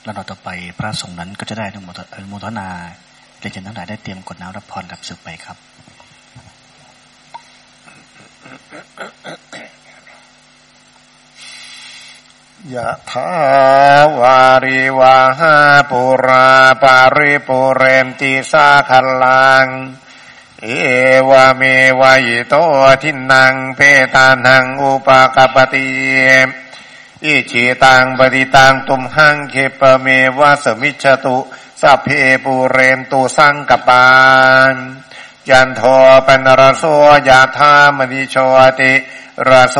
ลำดับต่อไปพระสงฆ์นั้นก็จะได้อนุโมทนาเรียนเชิญทั้งหลายได้เตรียมกดน้ำรับพรกับศึกไปครับยะถาวาริวาหาปุราปาริปุเรนติสาคัลลังเอวะเมวะอิโตทินังเปตานังอุปกปติอิจิตังปฏิตังตุมหังคิปะเมวะสมิจฉตุสัพเพปุเรนตุสังกปานยันโทปนรโสยะธามณิโชติระโส